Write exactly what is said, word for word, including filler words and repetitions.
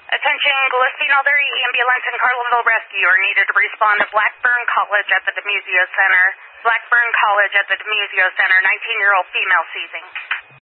Attention, Gillespie and Albury Ambulance and Carlinville Rescue are needed to respond to Blackburn College at the Demusio Center. Blackburn College at the Demusio Center, nineteen-year-old female seizing.